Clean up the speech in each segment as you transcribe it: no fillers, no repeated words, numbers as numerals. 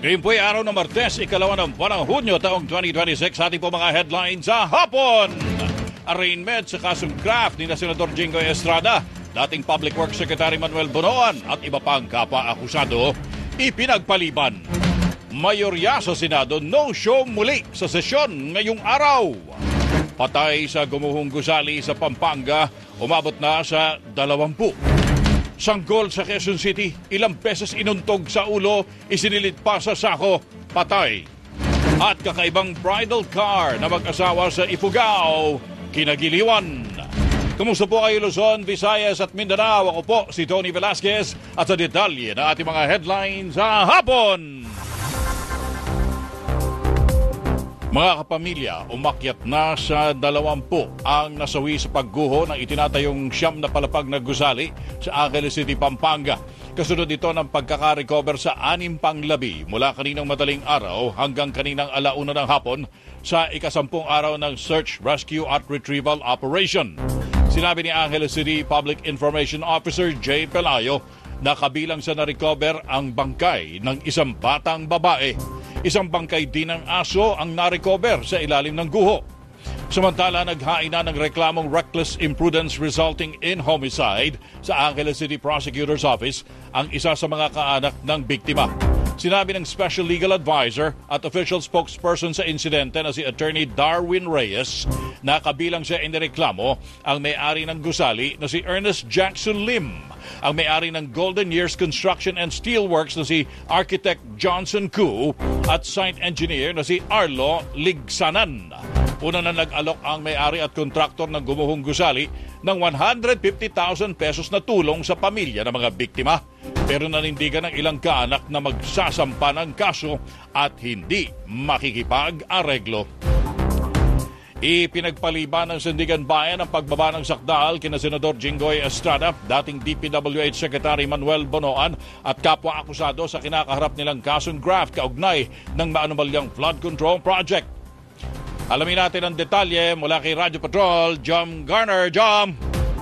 Ngayon po ay araw ng Martes, ikalawa ng buwan ng Hunyo taong 2026. Ating po mga headlines sa hapon. Arraignment sa kasong graft ni Senador Jinggoy Estrada, dating Public Works Secretary Manuel Bonoan at iba pang kapwa-akusado, ipinagpaliban. Mayorya sa Senado, no-show muli sa sesyon ngayong araw. Patay sa gumuhong gusali sa Pampanga, umabot na sa 20. Sanggol sa Quezon City, ilang beses inuntog sa ulo, isinilit pa sa sako, patay. At kakaibang bridal car na mag-asawa sa Ifugao, kinagiliwan. Kumusta po kayo Luzon, Visayas at Mindanao? Ako po si Tony Velasquez at sa detalye na ating mga headlines sa hapon. Mga kapamilya, umakyat na sa 20 ang nasawi sa pagguho ng itinatayong siyam na palapag na gusali sa Angeles City, Pampanga. Kasunod ito ng pagkakarecover sa 6 panglabi mula kaninang madaling araw hanggang kaninang 1:00 ng hapon sa ika-10 araw ng Search, Rescue at Retrieval Operation. Sinabi ni Angeles City Public Information Officer Jay Pelayo na kabilang sa na-recover ang bangkay ng isang batang babae. Isang bangkay din ng aso ang na-recover sa ilalim ng guho. Samantala, naghain na ng reklamong reckless imprudence resulting in homicide sa Angeles City Prosecutor's Office ang isa sa mga kaanak ng biktima. Sinabi ng Special Legal Advisor at official spokesperson sa insidente na si Attorney Darwin Reyes na kabilang sa inireklamo ang may-ari ng gusali na si Ernest Jackson Lim, ang may-ari ng Golden Years Construction and Steelworks na si Architect Johnson Koo at site engineer na si Arlo Ligsanan. Una na nag-alok ang may-ari at kontraktor ng gumuhong gusali ng 150,000 pesos na tulong sa pamilya ng mga biktima. Pero nanindigan ng ilang kaanak na magsasampa ng kaso at hindi makikipag-areglo. Ipinagpaliban ng Sandigan Bayan ang pagbaba ng sakdal kina Senador Jinggoy Estrada, dating DPWH Secretary Manuel Bonoan at kapwa-akusado sa kinakaharap nilang kasong graft kaugnay ng maanumalyang flood control project. Alamin natin ang detalye mula kay Radyo Patrol, Jom Garner. Jom!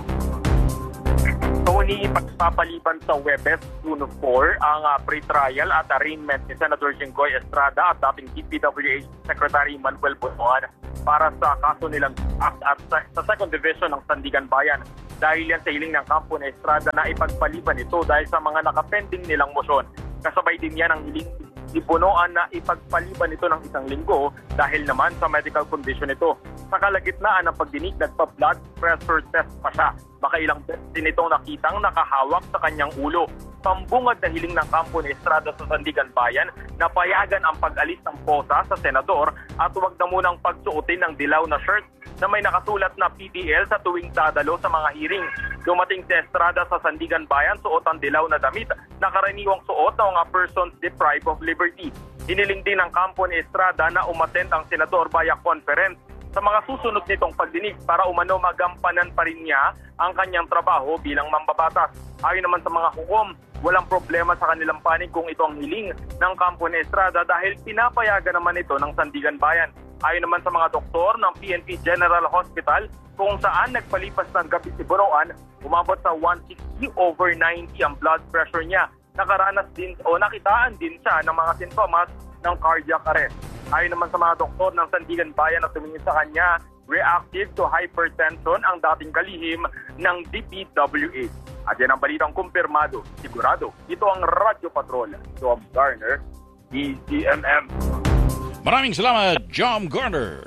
Tony, pagpapaliban sa Webes, June 4, ang pre-trial at arraignment ni Senator Jinggoy Estrada at dating DPWH Secretary Manuel Bonoan para sa kaso nilang at sa Second Division ng Sandigan Bayan. Dahil yan sa hiling ng kampo ni Estrada na ipagpaliban ito dahil sa mga nakapending nilang motion. Kasabay din yan ang hiling ni Bonoan na ipagpaliban ito ng 1 linggo dahil naman sa medical condition ito. Sa kalagitnaan ng pagdinig, nagpa-blood pressure test pa siya. Makailang beses din itong nakitang nakahawak sa kanyang ulo. Pambungad na hiling ng kampo ni Estrada sa Sandigan Bayan na payagan ang pag-alis ng posa sa senador at huwag na munang pagsuotin ng dilaw na shirt na may nakasulat na PDL sa tuwing dadalo sa mga hearing. Dumating si Estrada sa Sandigan Bayan, suot ang dilaw na damit na karaniwang suot ng mga persons deprived of liberty. Hiniling din ng kampo ni Estrada na umattend ang senador via conference sa mga susunod nitong pagdinig para umano magampanan pa rin niya ang kanyang trabaho bilang mambabatas. Ayon naman sa mga hukom, walang problema sa kanilang panig kung ito ang hiling ng kampo ni Estrada dahil pinapayagan naman ito ng Sandigan Bayan. Ayon naman sa mga doktor ng PNP General Hospital kung saan nagpalipas ng gabi si Bonoan, umabot sa 160/90 ang blood pressure niya. Nakaranas din o nakitaan din siya ng mga sintomas ng cardiac arrest. Ayon naman sa mga doktor ng Sandigan Bayan na tumingin sa kanya, reactive to hypertension ang dating kalihim ng DPWH. At yan ang balitang kumpirmado, sigurado. Ito ang Radyo Patrol, Jom Garner, DZMM. Maraming salamat, Jom Garner.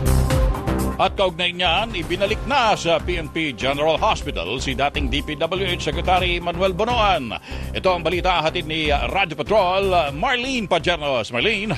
At kaugnay niyan, ibinalik na sa PNP General Hospital si dating DPWH Secretary Manuel Bonoan. Ito ang balita hatid ni Radyo Patrol, Marlene Pajernos. Marlene.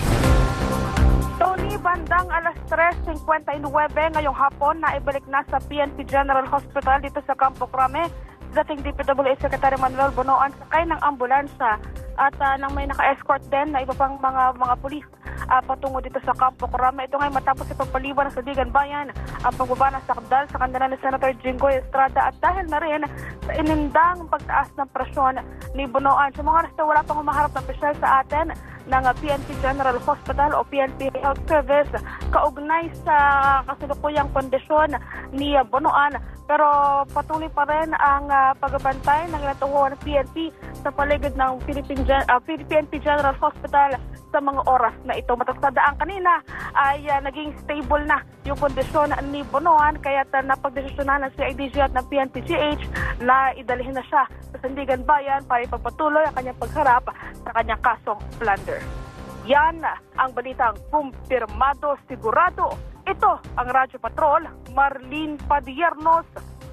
Tony, bandang alas 3:59 ngayong hapon na ibalik na sa PNP General Hospital dito sa Campo Crame dating DPWH Secretary Manuel Bonoan sakay ng ambulansya at nang may naka-escort din na iba pang mga pulis patungo dito sa Campo Crame. Ito ngay matapos ipagpaliban ng Sandigan Bayan ang pagbaba ng sakdal sa kanila ni Senator Jinggoy Estrada at dahil na rin sa inindang pagtaas ng presyon ni Bonoan. Sa mga oras na wala pang humaharap na opisyal sa atin ng PNP General Hospital o PNP Health Service, kaugnay sa kasalukuyang kondisyon ni Bonoan. Pero patuloy pa rin ang pagbabantay ng ilang ng PNP sa paligid ng PNP General Hospital sa mga oras na ito. Matatandaan kanina ay naging stable na yung kondisyon ni Bonoan, kaya napagdesisyonan ng CIDG at ng PNPGH na idalhin na siya sa Sandigan Bayan para ipagpatuloy ang kanyang pagharap sa kanyang kasong plunder. Yan ang balitang kumpirmado, sigurado. Ito ang Radyo Patrol, Marlene Padiernos,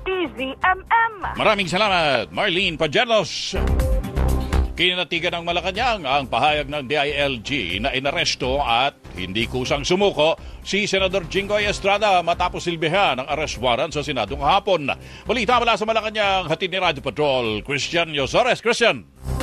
TZMM. Maraming salamat, Marlene Padiernos. Kinatigan ng Malacanang ang pahayag ng DILG na inaresto at hindi kusang sumuko si Senador Jinggoy Estrada matapos silbihan ng arrest warrant sa Senado kahapon. Balita mula sa Malacanang, hatid ni Radyo Patrol, Christian Yosores. Christian.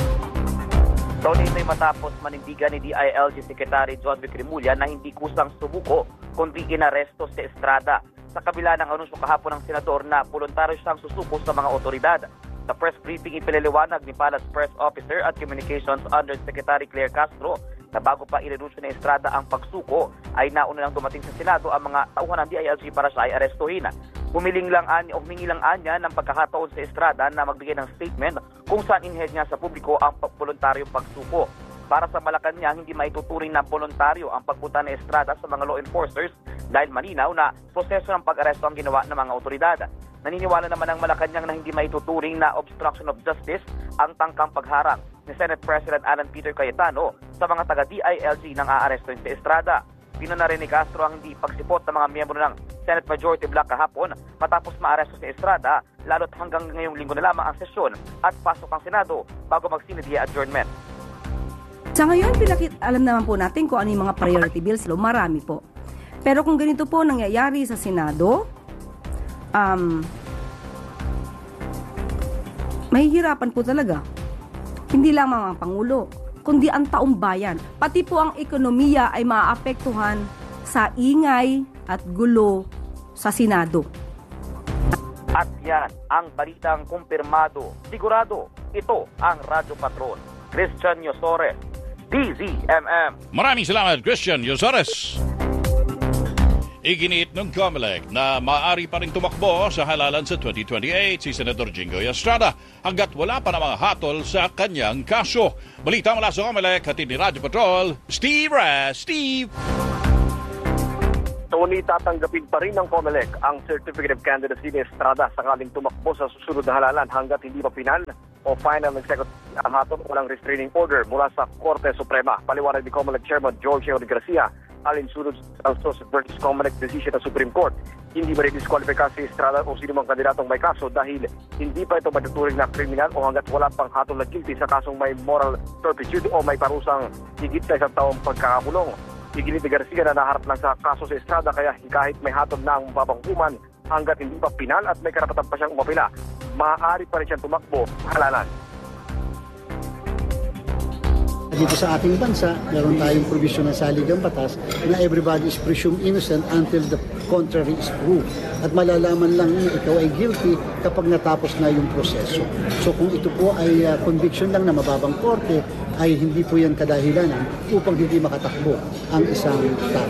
Tony, ito'y matapos manindigan ni DILG Secretary John Vic Remulla na hindi kusang sumuko kundi inaresto si Estrada. Sa kabila ng anunsyo kahapon ng senador na voluntaryo siyang susuko sa mga otoridad. Sa press briefing, ipinaliwanag ni Palace Press Officer at Communications Undersecretary Claire Castro na bago pa inanunsyo ni Estrada ang pagsuko ay nauna lang dumating sa Senado ang mga tauhan ng DILG para siya ay arestuhin. Humingi lang anya ng pagkakataon sa Estrada na magbigay ng statement kung saan inihayag niya sa publiko ang voluntaryong pagsuko. Para sa Malacanang, hindi maituturing na voluntaryo ang pagpunta ni Estrada sa mga law enforcers dahil malinaw na proseso ng pag-aresto ang ginawa ng mga otoridad. Naniniwala naman ang Malacanang na hindi maituturing na obstruction of justice ang tangkang pagharang ni Senate President Alan Peter Cayetano sa mga taga-DILG nang aarestuhin si Estrada. Pinuna rin ni Castro ang hindi pagsipot ng mga miyembro ng Senate Majority Bloc kahapon matapos maaresto si Estrada, lalo't hanggang ngayong linggo na lamang ang sesyon at pasok ang Senado bago mag-Senate adjournment. Sa ngayon, alam naman po natin kung ano yung mga priority bills. Marami po. Pero kung ganito po nangyayari sa Senado, mahihirapan po talaga. Hindi lang mga Pangulo, kundi ang taong bayan. Pati po ang ekonomiya ay maaapektuhan sa ingay at gulo sa Senado. At yan ang balitang kumpirmado. Sigurado, ito ang Radyo Patrol. Christian Yosores, DZMM. Maraming salamat, Christian Yosores. Iginiit ng COMELEC na maaari pa rin tumakbo sa halalan sa 2028 si Senador Jinggoy Estrada hanggat wala pa namang hatol sa kanyang kaso. Balita mula sa COMELEC, hatid ni Radyo Patrol, Steve Raz. Steve! Tony, tatanggapin pa rin ng COMELEC ang Certificate of Candidacy ni Estrada sakaling tumakbo sa susunod na halalan hanggat hindi pa pinal o final ng second ang hatol walang restraining order mula sa Korte Suprema. Paliwanag ni COMELEC Chairman George Henry Garcia, alinsunod sa Altos versus COMELEC decision ng Supreme Court. Hindi ma-disqualify si Estrada o sino mang kandidatong may kaso dahil hindi pa ito matuturing na kriminal o hanggat wala pang hatol na guilty sa kasong may moral turpitude o may parusang higit sa 1 taong pagkakakulong. Iginit ni Garcia na naharap lang sa kaso si Estrada kaya kahit may hatol na ang mabangkuman hanggat hindi pa pinal at may karapatan pa siyang umapila, maaari pa rin siyang tumakbo sa halalan. Dito sa ating bansa, meron tayong provision ng saligang batas na everybody is presumed innocent until the contrary is proved. At malalaman lang ikaw ay guilty kapag natapos na yung proseso. So kung ito po ay conviction lang na mababang korte, ay hindi po yan kadahilanan upang hindi makatakbo ang isang tao.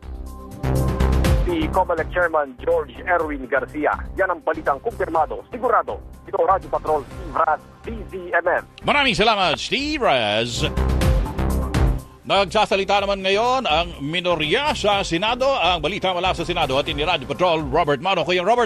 Si COMELEC Chairman George Erwin Garcia, yan ang balitang kumpirmado, sigurado. Ito Radyo Patrol, Steve Raz, DZMM. Maraming salamat, Steve Raz. Nagsasalita naman ngayon ang minorya sa Senado. Ang balita mula sa Senado at ni Radyo Patrol, Robert Mano. Kuya Robert.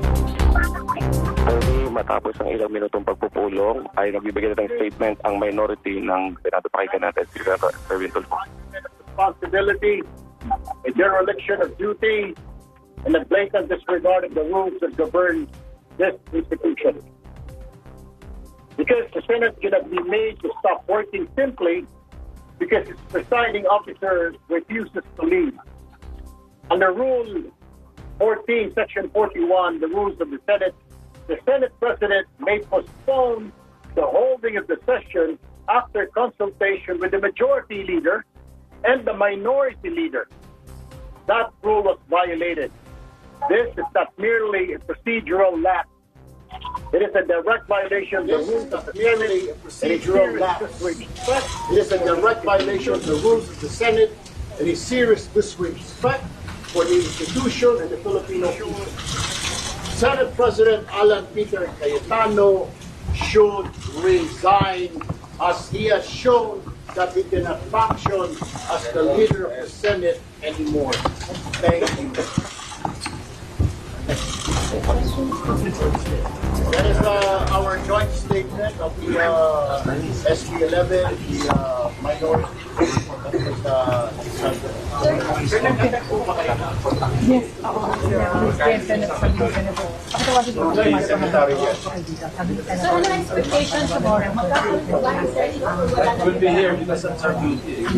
Matapos ang ilang minutong pagpupulong ay nagbibigay na ng statement ang minority ng Senado. Pakinggan natin si Erwin Tulfo. Responsibility, a dereliction of duty, and a blatant disregard of the rules that govern this institution. Because the Senate cannot be made to stop working simply because its presiding officer refuses to leave. Under Rule 14, Section 41, the rules of the Senate President may postpone the holding of the session after consultation with the Majority Leader and the Minority Leader. That rule was violated. This is not merely a procedural lapse. It is a direct violation of the rules of the Senate. Procedural lapse. It is a direct violation of the rules of the Senate and a serious disrespect for the institution and the Filipino people. Senate President Alan Peter Cayetano should resign as he has shown that he cannot function as the leader of the Senate anymore. Thank you. That is our joint statement of the SB11, the minority. So, ano expectations tomorrow? We'll be here because that's our duty.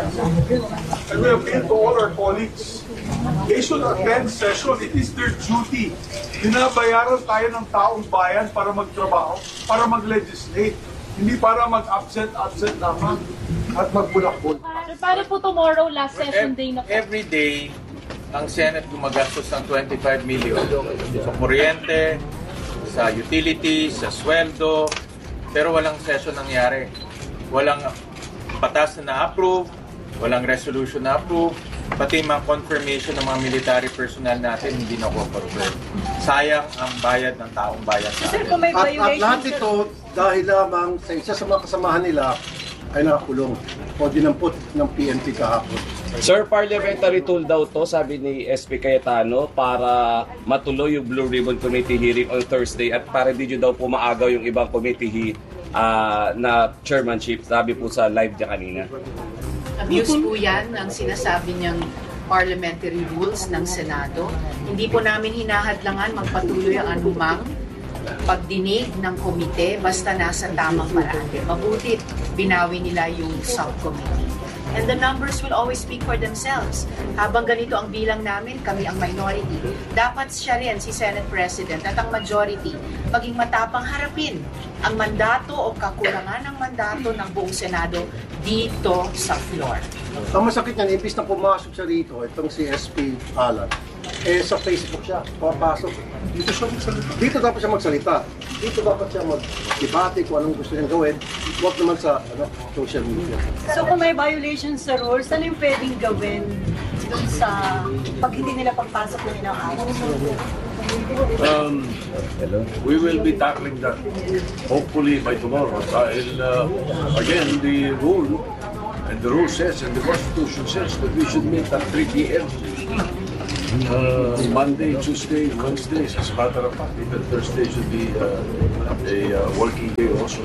And we appeal to all our colleagues. They should attend session. It is their duty. Binabayaran tayo ng taong bayan para magtrabaho, para mag-legislate. Hindi para mag-absent naman at magbulakbol. So, paano po tomorrow, last session day na po? Every day, ang Senate gumagastos ng 25 million sa kuryente, sa utilities, sa sweldo, pero walang session nangyari. Walang batas na na-approve, walang resolution na-approve, pati mga confirmation ng mga military personnel natin hindi na-confirm. Sayang ang bayad ng taong bayan sa atin. At lahat ito dahil lamang sa isa sa mga kasamahan nila ay nakakulong o dinampot ng PNP kahapon. Sir, parliamentary tool daw to, sabi ni SP Cayetano, para matuloy yung Blue Ribbon Committee hearing on Thursday at para di daw po maagaw yung ibang committee na chairmanship, sabi po sa live niya kanina. Abuse po yan ang sinasabi niyang parliamentary rules ng Senado. Hindi po namin hinahadlangan magpatuloy ang anumang pagdinig ng komite basta nasa tamang paraan. Mabuti binawi nila yung subcommittee. And the numbers will always speak for themselves. Habang ganito ang bilang namin, kami ang minority. Dapat siya rin, si Senate President, at ang majority, maging matapang harapin ang mandato o kakulangan ng mandato ng buong Senado dito sa floor. Ang masakit niyan, imbis na pumasok siya rito, itong si SP Alan, sa Facebook siya, papasok. Dito dapat siya magsalita. Dito dapat siya mag-debate kung anong gusto niyang gawin. Huwag naman sa social media. So, kung may violations sa rules, ano yung pwedeng gawin dun sa pag hindi nila pagpasok nila ng araw? We will be tackling that hopefully by tomorrow. Again, the rule says and the Constitution says that we should meet at 3 p.m. Monday, Tuesday, Wednesdays. As a matter of fact, even Thursday should be a working day also.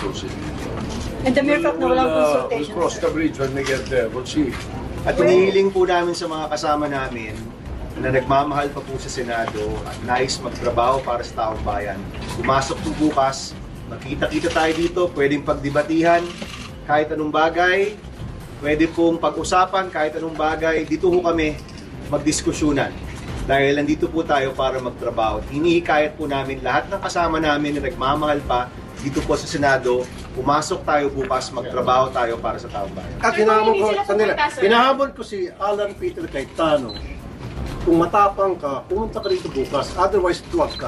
And the mere fact na walang We'll consultation. cross the bridge when we get there. We'll see. At hinihiling po namin sa mga kasama namin na nagmamahal pa po sa Senado at nais magtrabaho para sa taong bayan. Pumasok po bukas, magkita-kita tayo dito, pwedeng pagdebatihan kahit anong bagay, pwede pong pag-usapan kahit anong bagay. Dito po kami magdiskusyonan dahil nandito po tayo para magtrabaho. Hinihikayat po namin lahat ng kasama namin na nagmamahal pa dito po sa Senado, pumasok tayo bukas, magtrabaho tayo para sa taong bayan. At hinahabol ko si Alan Peter Cayetano, kung matapang ka, pumunta ka rito bukas, otherwise tuwag ka.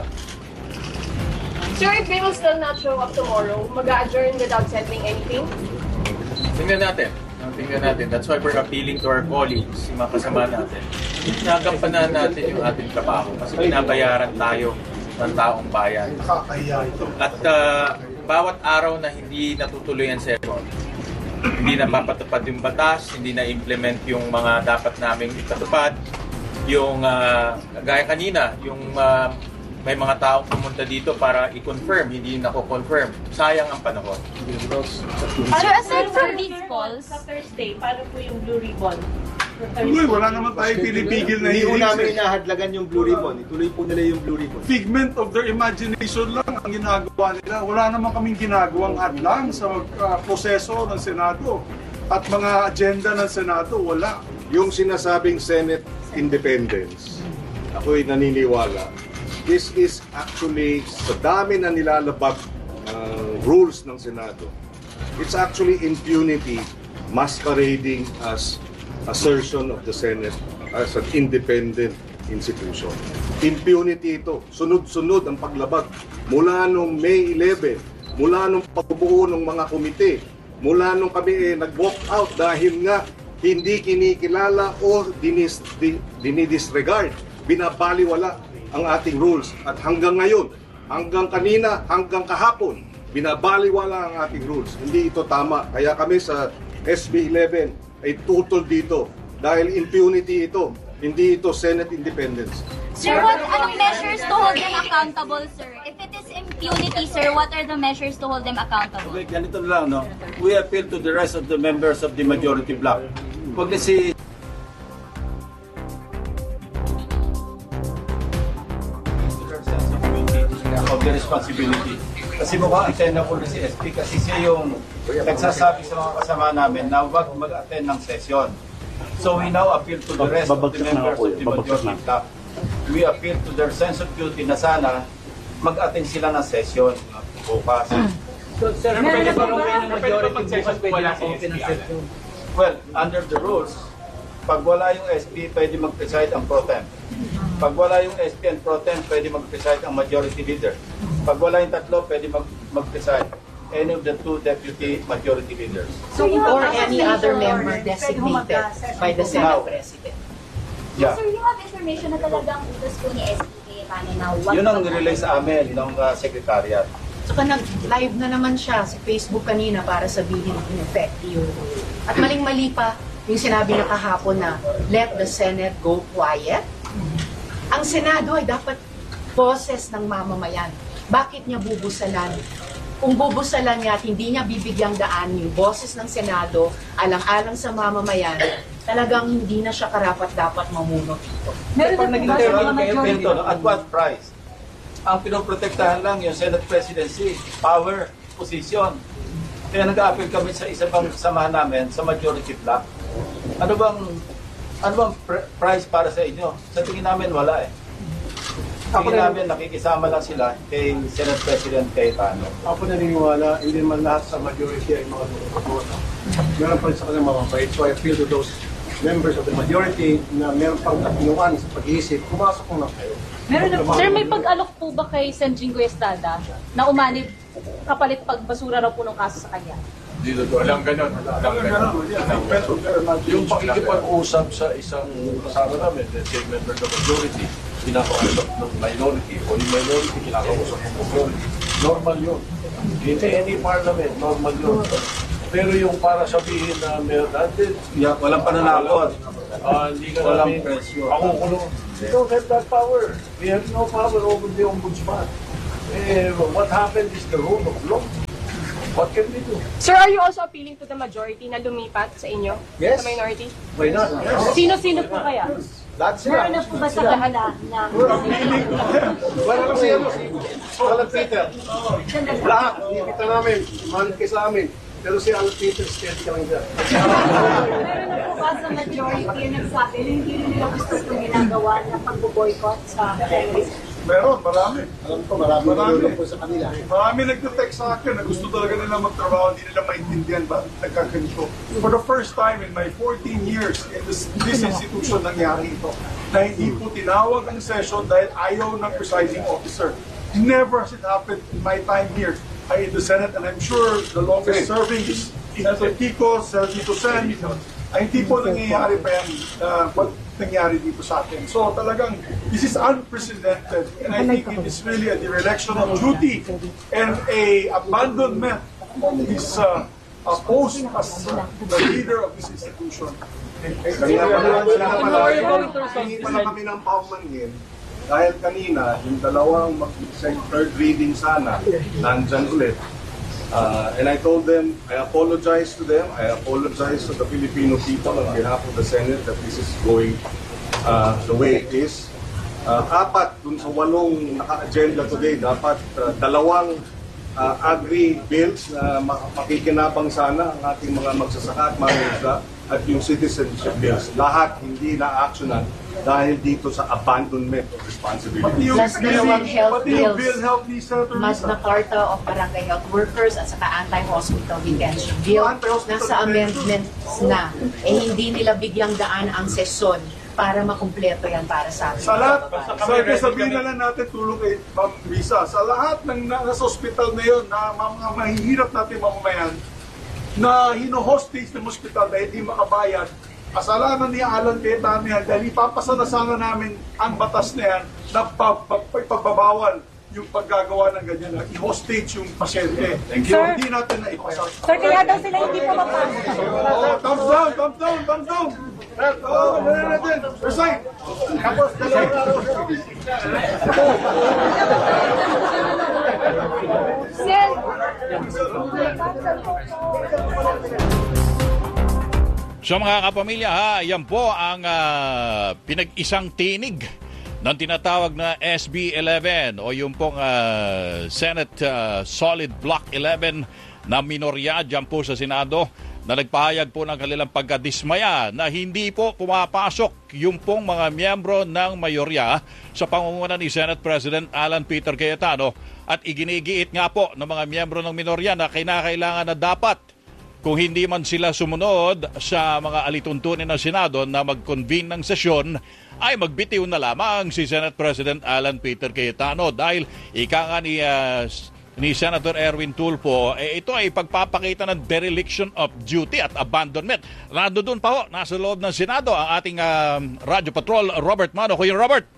Sir, if they will still not show up tomorrow, mag-adjourn without settling anything? Tingnan natin. That's why we're appealing to our colleagues, yung mga kasama natin. Nagampanan natin yung ating trabaho kasi binabayaran tayo ng taong bayan. At bawat araw na hindi natutuloy ang session, hindi na mapatupad yung batas, hindi na implement yung mga dapat naming ipatupad, yung gaya kanina, yung may mga taong pumunta dito para i-confirm, hindi nako-confirm. Sayang ang panahon. So aside from these calls, sa Thursday, paano po yung Blue Ribbon? Wala naman tayo pinipigil na hindi po namin inahadlagan yung Blue Ribbon. Ituloy po nila yung Blue Ribbon. Figment of their imagination lang ang ginagawa nila. Wala naman kaming ginagawang hadlang sa proseso ng Senado. At mga agenda ng Senado, wala. Yung sinasabing Senate independence, ako'y naniniwala, this is actually sa dami na nilalabag rules ng Senado. It's actually impunity masquerading as assertion of the Senate as an independent institution. Impunity ito. Sunod-sunod ang paglabag. Mula nung May 11, mula nung pagbubuo ng mga komite, mula nung kami nag-walk out dahil nga hindi kinikilala o dinidisregard, binabaliwala ang ating rules. At hanggang ngayon, hanggang kanina, hanggang kahapon, binabaliwala ang ating rules. Hindi ito tama. Kaya kami sa SB 11 ay tutol dito dahil impunity ito, hindi ito Senate independence. Sir, anong measures to hold them accountable, sir? If it is impunity, sir, what are the measures to hold them accountable? Okay, ganito lang, no? We appeal to the rest of the members of the majority bloc. Huwag kasi of the responsibility. Kasi mukhang attend ako na si SP kasi siya yung nagsasabi sa mga kasama namin na huwag mag-attend ng session. So we now appeal to the rest of the members of the majority bloc. We appeal to their sense of duty na sana mag-attend sila ng session bukas. So, sir, pwede ba ng majority bukas pwede na open ang session? Well, under the rules, pag wala yung SP, pwede mag-preside ang pro tem. Pag wala yung SP and pro tem, pwede mag-preside ang majority leader. Pag wala yung tatlo, pwede mag-preside any of the two deputy majority leaders. So, or any other member designated by the Senate President. Yeah. Sir, you have information na talagang utos po ni SP Cayetano na Yun ang nirelay sa amin ng Secretariat. Saka nag-live na naman siya sa Facebook kanina para sabihin in effect yun. At maling-mali pa yung sinabi na kahapon na let the Senate go quiet. Ang Senado ay dapat boses ng mamamayan. Bakit niya bubusalan? Kung bubusalan niya at hindi niya bibigyang daan yung boses ng Senado alang-alang sa mamamayan, talagang hindi na siya karapat-dapat mamuno dito. Meron na kayo at what price? Ang pinoprotektahan lang yung Senate presidency, power, position. Kaya nag-a-appeal kami sa isa pang samahan namin sa majority bloc. Ano bang price para sa inyo? Sa tingin namin wala eh. Tingin namin nakikisama lang sila kay Senate President Cayetano. Ako naniniwala, hindi man lahat sa majority ay mga nagpapagod. Meron pa rin sa kanilang mamabait. So I appeal to those members of the majority na meron pang katinuan sa pag-iisip, pumasok mo na kayo. Sir, may pag-alok po ba kay Sen. Jingo Estrada na umanib kapalit pagbasura raw po ng kaso sa kanya? Dito to, alam ganun. Yung pakikipag-usap sa isang kasama namin, let's say member ng majority, kinakausap ng minority, o yung minority kinakausap ng majority. Normal yun. In any parliament, normal yun. Pero yung para sabihin na meron natin, walang pananakot. Hindi ka namin pakukulong. We don't have that power. We have no power over the ombudsman. What happened is the rule of law. What can we do? Sir, are you also appealing to the majority na lumipat sa inyo? Yes. Sa minority? Why not? Yes. Sino-sino po kaya? Lahat sila. Meron na po ba sa kanila na... Wala lang siya. Alan Peter. Lahat. Kita namin. Manke sa amin. Pero si Alan Peter, steady ka lang dyan. Meron na po ba sa majority na nagsabi na hindi nila gusto itong ginagawa na pag-boycott sa terrorism? Meron, marami. Alam ko, marami po sa kanila. Marami nagte-text sa akin na gusto talaga nila magtrabaho, hindi nila maintindihan ba nagkaganito. For the first time in my 14 years in this institution nangyari ito, na hindi po tinawag ang session dahil ayaw ng presiding officer. Never has it happened in my time here in the Senate, and I'm sure the longest serving is Senator Kiko, Senator Sen, ay hindi po nangyayari pa yan what nangyari dito sa atin. So talagang, this is unprecedented, and I think it is really a dereliction of duty and a abandonment of his post as the leader of this institution. Kanina pala kami ng paumanhin dahil kanina yung dalawang third reading sana nandyan ulit. And I told them, I apologize to them, I apologize to the Filipino people on behalf of the Senate that this is going the way it is. Apat dun sa 8 naka-agenda today, dapat 2 agri-bills na makikinabang sana ang ating mga magsasaka at mga at yung citizenship bills. Lahat hindi na-actionan dahil dito sa abandonment of responsibility. Plus dalawang health bills, mas na Carta of Barangay Health Workers at saka anti-hospital detention bill. Nasa amendments na, hindi nila bigyang daan ang sesyon para makumpleto yan para sa amin. Sa lahat, sabihin na lang natin tulong kay Ma'am Risa, sa lahat ng nasa hospital na yun, na mga mahihirap natin mamamayan, na hino-hostage ng hospital dahil hindi makabayad, Kasalanan ni Alan Cayetano yan dahil ipapasa na sana namin ang batas na yan na pagbabawal yung paggagawa ng ganyan na i-hostage yung pasyente. Thank you. Hindi natin na ipasa. Sir, kaya daw sila hindi po mapasok. Thumbs down, thumbs down, thumbs down. Natin. Resign. Tapos, dalawang araw. Sir, So mga kapamilya, yan po ang pinag-isang tinig ng tinatawag na SB11 o yung pong Senate Solid Block 11 na minorya dyan po sa Senado na nagpahayag po ng kanilang pagkadismaya na hindi po pumapasok yung pong mga miyembro ng mayorya sa pangunguna ni Senate President Alan Peter Cayetano at iginigiit nga po ng mga miyembro ng minorya na kinakailangan na dapat kung hindi man sila sumunod sa mga alituntunin ng Senado na mag-convene ng sesyon, ay magbitiw na lamang si Senate President Alan Peter Cayetano dahil ika nga ni Senator Erwin Tulfo, ito ay pagpapakita ng dereliction of duty at abandonment. Nandoon pa ho, nasa loob ng Senado ang ating Radyo Patrol, Robert Mano. Kuya Robert.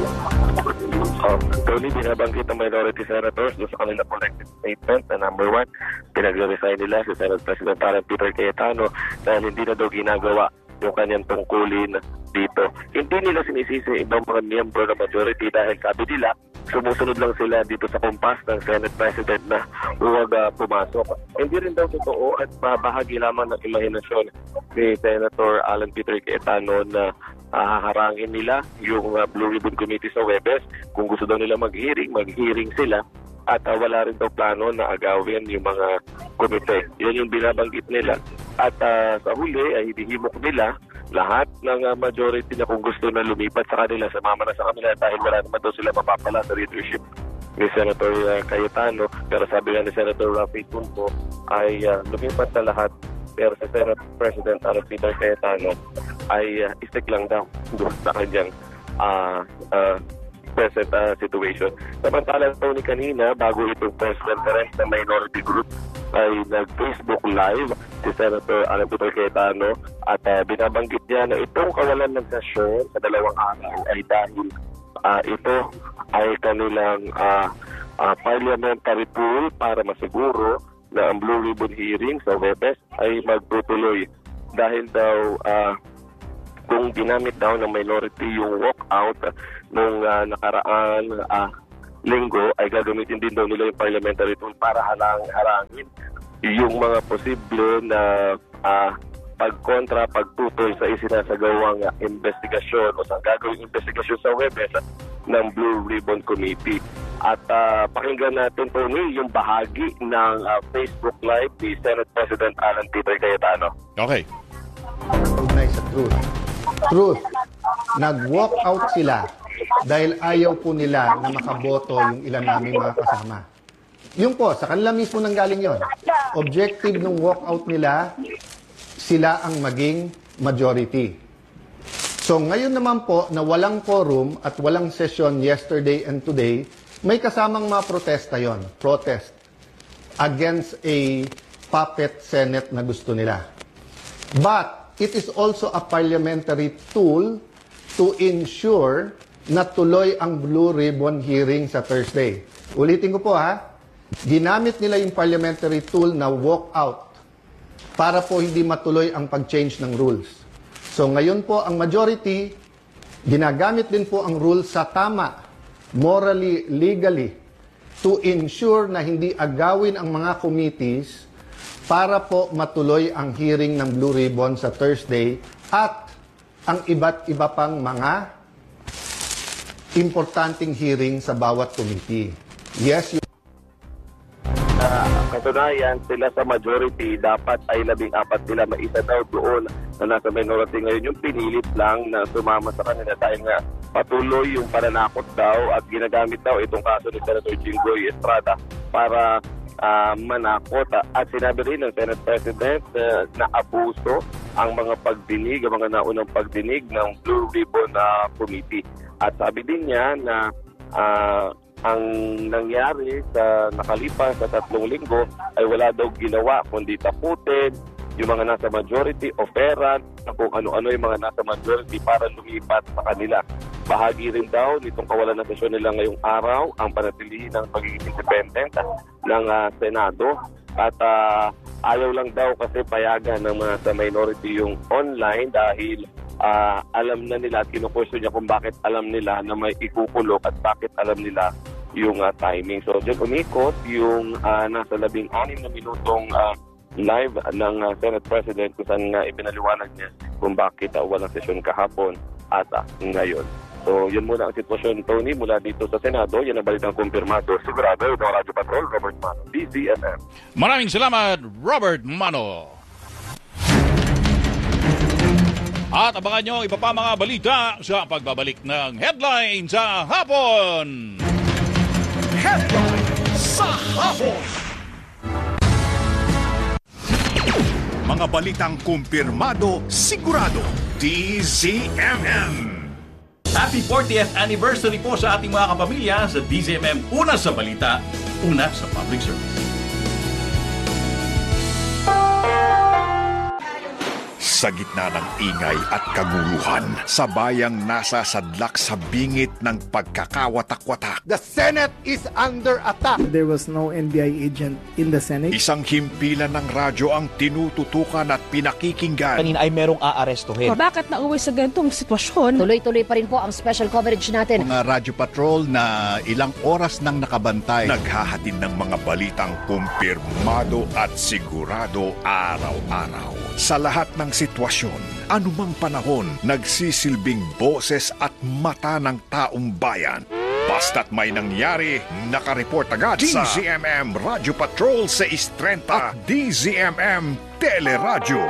Tony, binabanggit ng minority senators doon sa kanilang collective statement na number 1, pinag-resign nila si Senate President Alan Peter Cayetano dahil hindi na daw ginagawa yung kanyang tungkulin dito. Hindi nila sinisisi ibang mga miyembro ng majority dahil sabi nila, sumusunod lang sila dito sa kumpas ng Senate President na huwag pumasok. Hindi rin daw totoo at bahagi lamang ng imahinasyon ni Senator Alan Peter Cayetano na haharangin nila yung Blue Ribbon Committee sa Webes. Kung gusto daw nila mag-hearing sila at wala rin daw plano na agawin yung mga komite. Yan yung binabanggit nila. At sa huli ay hinihimok nila lahat ng majority na kung gusto na lumipat sa kanila, sumama na sa kanila dahil wala naman daw sila mapapala sa leadership ni Senator Cayetano. Pero sabi nga ni Senator Rafi Tulfo ay lumipat na lahat. Pero si Senate President Alan Peter Cayetano ay stick lang daw doon sa kanyang present situation. Samantala, Tony, kanina, bago itong press conference ng minority group, ay nag-Facebook Live si Senator Alan Peter Cayetano at binabanggit niya na itong kawalan ng sesyon sa 2 araw ay dahil ito ay kanilang parliamentary tool para masiguro na ang Blue Ribbon hearing sa Webes ay magtutuloy dahil daw kung ginamit daw ng minority yung walkout nung nakaraan linggo ay gagamitin din daw nila yung parliamentary tool para harangin yung mga posible na pagkontra, pagtutol sa isinasagawang investigasyon o sa gagawing investigasyon sa Webes ng Blue Ribbon Committee. At pakinggan natin, Tony, yung bahagi ng Facebook Live ni Senate President Alan Peter Cayetano. Okay. Sa truth, nag-walk out sila dahil ayaw po nila na makaboto yung ilan naming mga kasama. Yung po, sa kanila mismo nanggaling yon. Objective ng walkout nila, sila ang maging majority. So ngayon naman po na walang quorum at walang session yesterday and today, may kasamang mga protesta yon. Protest against a puppet Senate na gusto nila. But it is also a parliamentary tool to ensure na tuloy ang Blue Ribbon hearing sa Thursday. Ulitin ko po ginamit nila yung parliamentary tool na walk out para po hindi matuloy ang pag-change ng rules. So ngayon po ang majority, ginagamit din po ang rules sa tama, morally, legally, to ensure na hindi agawin ang mga committees para po matuloy ang hearing ng Blue Ribbon sa Thursday at ang iba't iba pang mga importanteng hearing sa bawat committee. Yes, katunayan, sila sa majority dapat ay 14 sila, maisa daw doon na nasa minority ngayon yung pinilit lang na sumama sa kanila dahil nga patuloy yung pananakot daw at ginagamit daw itong kaso ni Senator Jinggoy Estrada para manakot. At sinabi rin ng Senate President na abuso ang mga pagdinig, ang mga naunang pagdinig ng Blue Ribbon Committee. At sabi din niya na ang nangyari sa nakalipas sa 3 linggo ay wala daw ginawa kundi takutin yung mga nasa majority, oferan, kung ano-ano yung mga nasa majority para lumipat sa kanila. Bahagi rin daw nitong kawalan ng sesyon nila ngayong araw ang panatilihin ng pagiging independent ng Senado. At ayaw lang daw kasi payagan ng mga sa minority yung online dahil alam na nila at kinukwestiyon niya kung bakit alam nila na may ikukulong at bakit alam nila yung timing. So, dyan umikot yung nasa 16 na minutong live ng Senate President kung saan nga ipinaliwanag niya kung bakit walang sesyon kahapon at ngayon. So, yun muna ang sitwasyon, Tony, mula dito sa Senado. Yan ang balitang kumpirmado. Sigurado, ito ang Radyo Patrol, Robert Mano, DZMM. Maraming salamat, Robert Mano. At abangan nyo iba pa mga balita sa pagbabalik ng Headline sa Hapon. Headline sa Hapon. Mga balitang kumpirmado, sigurado, DZMM. Happy 40th anniversary po sa ating mga kapamilya sa DZMM. Una sa balita, una sa public service. Sa gitna ng ingay at kaguluhan, sa bayang nasa sadlak sa bingit ng pagkakawatak-watak. The Senate is under attack. There was no NBI agent in the Senate. Isang himpilan ng radyo ang tinututukan at pinakikinggan. Kanina ay merong aarestuhin. Bakit nauwi sa ganitong sitwasyon? Tuloy-tuloy pa rin po ang special coverage natin. Mga radyo patrol na ilang oras nang nakabantay. Naghahatid ng mga balitang kumpirmado at sigurado araw-araw. Sa lahat ng sitwasyon, anumang panahon, nagsisilbing boses at mata ng taong bayan. Basta't may nangyari, nakareport agad sa DZMM Radio Patrol sa 630 at DZMM Teleradyo.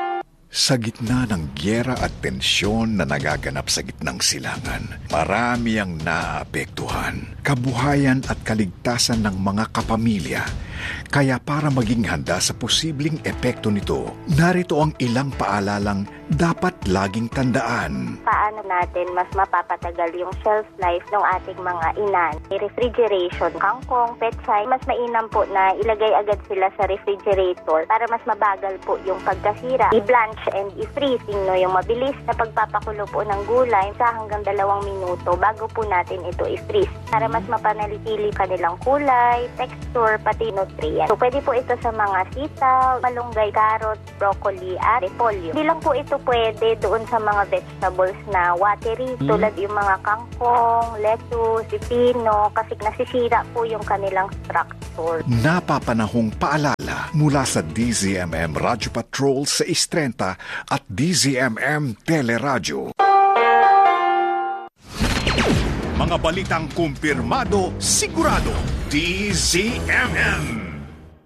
Sa gitna ng gyera at tensyon na nagaganap sa gitnang silangan, marami ang naapektuhan, kabuhayan at kaligtasan ng mga kapamilya. Kaya para maging handa sa posibleng epekto nito, narito ang ilang paalalang dapat laging tandaan. Paano natin mas mapapatagal yung shelf life ng ating mga inan? Refrigeration, kangkong, petsay, mas mainam po na ilagay agad sila sa refrigerator para mas mabagal po yung pagkasira. I-blanch and i-freezing, no, yung mabilis na pagpapakulo po ng gulay sa hanggang 2 minuto bago po natin ito i-freeze para mas mapanalitili kanilang kulay, texture, pati nutrient. So, pwede po ito sa mga sitaw, malunggay, carrot, broccoli, at repolyo. Hindi lang po ito pwede doon sa mga vegetables na watery, tulad yung mga kangkong, lettuce, pipino, kasi nasisira po yung kanilang structure. Napapanahong paalala mula sa DZMM Radio Patrol sa 630 at DZMM Teleradyo. Mga balitang kumpirmado, sigurado, DZMM.